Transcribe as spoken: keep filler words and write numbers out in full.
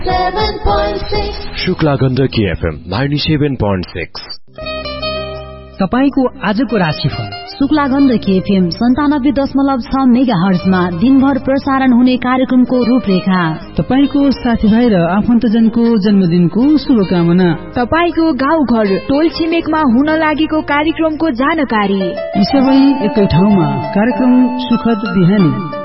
seven point six Shukla Gandaki FM ninety-seven point six। तपाईको आजको राशिफल। शुक्ला गण्डकी एफएम सन्तानब्बे दशमलव छ मेगा हर्जमा दिनभर प्रसारण हुने कार्यक्रमको रूपरेखा। तपाईको साथीभाइ र आफन्तजनको जन्मदिनको शुभकामना। तपाईको गाउँ घर टोल छिमेकमा हुन लागेको कार्यक्रमको जानकारी। यी सबै एकै ठाउँमा कार्यक्रम सुखद बिहानी।